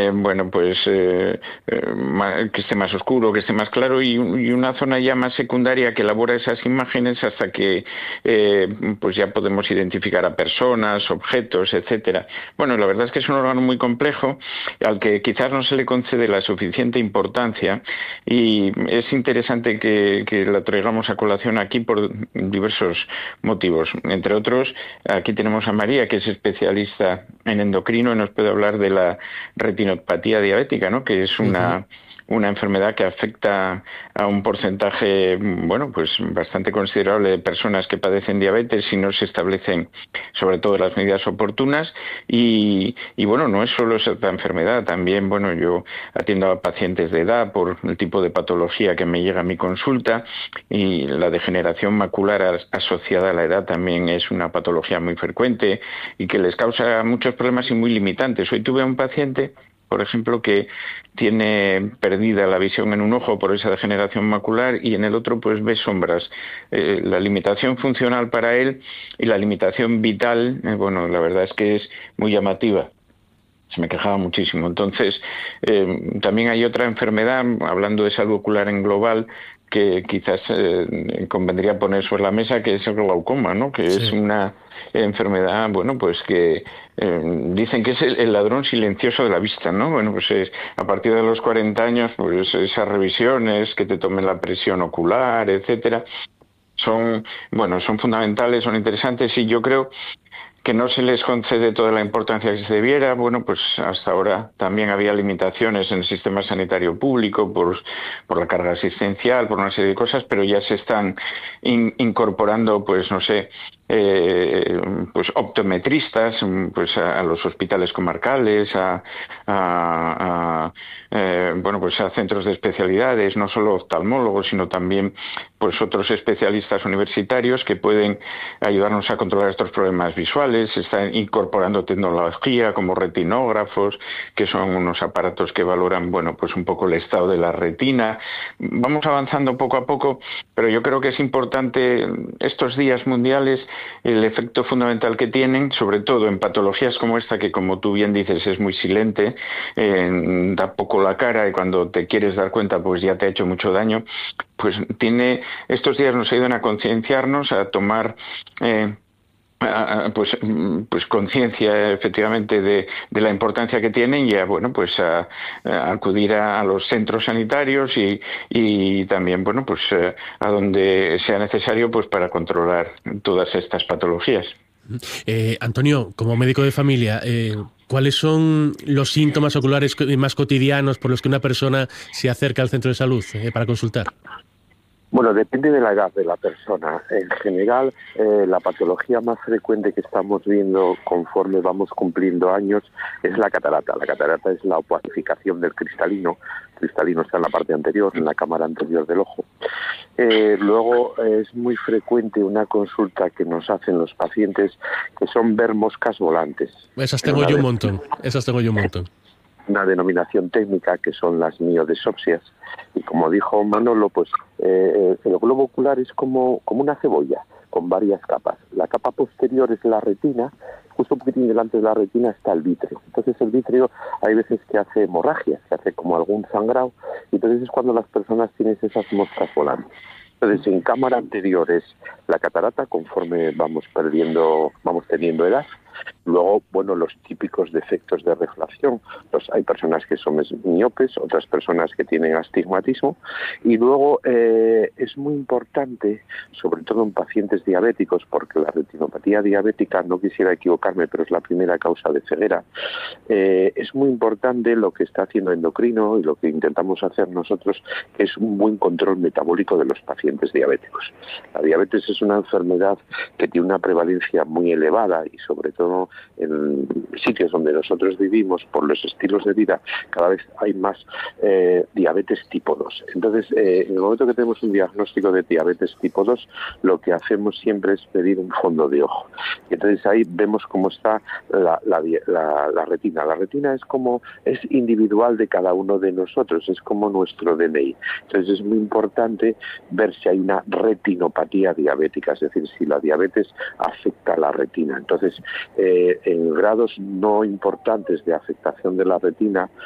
bueno, pues que esté más oscuro, que esté más claro y una zona ya más secundaria que elabora esas imágenes hasta que pues ya podemos identificar a personas, objetos, etcétera. Bueno, la verdad es que es un órgano muy complejo al que quizás no se le concede la suficiente importancia y es interesante que la traigamos a colación aquí por diversos motivos. Entre otros, aquí tenemos a María, que es especialista en endocrino y nos puede hablar de la retinopatía diabética, ¿no? Que es Ujú. una enfermedad que afecta a un porcentaje, bueno, pues bastante considerable de personas que padecen diabetes si no se establecen sobre todo las medidas oportunas y bueno, no es solo esa enfermedad, también, bueno, yo atiendo a pacientes de edad por el tipo de patología que me llega a mi consulta y la degeneración macular asociada a la edad también es una patología muy frecuente y que les causa muchos problemas y muy limitantes. Hoy tuve a un paciente, por ejemplo, que tiene perdida la visión en un ojo por esa degeneración macular y en el otro pues ve sombras. La limitación funcional para él y la limitación vital, bueno, la verdad es que es muy llamativa. Se me quejaba muchísimo. Entonces, también hay otra enfermedad, hablando de salud ocular en global, que quizás convendría poner sobre la mesa, que es el glaucoma, ¿no? Que es Sí. una enfermedad, bueno, pues que dicen que es el ladrón silencioso de la vista, ¿no? Bueno, pues a partir de los 40 años, pues esas revisiones, que te tomen la presión ocular, etcétera, son, bueno, son fundamentales, son interesantes y yo creo que no se les concede toda la importancia que se debiera. Bueno, pues hasta ahora también había limitaciones en el sistema sanitario público por la carga asistencial, por una serie de cosas, pero ya se están incorporando, pues no sé, pues optometristas, pues a los hospitales comarcales, bueno, pues a centros de especialidades, no solo oftalmólogos, sino también pues otros especialistas universitarios que pueden ayudarnos a controlar estos problemas visuales. Se están incorporando tecnología como retinógrafos, que son unos aparatos que valoran, bueno, pues un poco el estado de la retina. Vamos avanzando poco a poco, pero yo creo que es importante estos días mundiales el efecto fundamental que tienen, sobre todo en patologías como esta, que como tú bien dices es muy silente, da poco la cara y cuando te quieres dar cuenta pues ya te ha hecho mucho daño. Pues estos días nos ayudan a concienciarnos, a tomar pues conciencia efectivamente de la importancia que tienen y bueno, pues a acudir a los centros sanitarios y también, bueno, pues a donde sea necesario pues para controlar todas estas patologías. Antonio, como médico de familia, ¿cuáles son los síntomas oculares más cotidianos por los que una persona se acerca al centro de salud para consultar? Bueno, depende de la edad de la persona. En general, la patología más frecuente que estamos viendo conforme vamos cumpliendo años es la catarata. La catarata es la opacificación del cristalino. El cristalino está en la parte anterior, en la cámara anterior del ojo. Luego es muy frecuente una consulta que nos hacen los pacientes que son ver moscas volantes. Esas tengo yo un montón. Esas tengo yo un montón. Una denominación técnica que son las miodesopsias y como dijo Manolo, pues el globo ocular es como una cebolla con varias capas. La capa posterior es la retina, justo un poquitín delante de la retina está el vítreo. Entonces el vítreo hay veces que hace hemorragias, que hace como algún sangrado y entonces es cuando las personas tienen esas moscas volantes. Entonces en cámara anterior es la catarata conforme vamos teniendo edad. Luego, bueno, los típicos defectos de refracción. Hay personas que son miopes, otras personas que tienen astigmatismo. Y luego es muy importante, sobre todo en pacientes diabéticos, porque la retinopatía diabética, no quisiera equivocarme, pero es la primera causa de ceguera. Es muy importante lo que está haciendo endocrino y lo que intentamos hacer nosotros, que es un buen control metabólico de los pacientes diabéticos. La diabetes es una enfermedad que tiene una prevalencia muy elevada y sobre todo en sitios donde nosotros vivimos, por los estilos de vida, cada vez hay más diabetes tipo 2. Entonces, en el momento que tenemos un diagnóstico de diabetes tipo 2, lo que hacemos siempre es pedir un fondo de ojo. Y entonces ahí vemos cómo está la retina. La retina es individual de cada uno de nosotros, es como nuestro DNI. Entonces es muy importante ver si hay una retinopatía diabética, es decir, si la diabetes afecta a la retina. Entonces, en grados no importantes de afectación de la retina,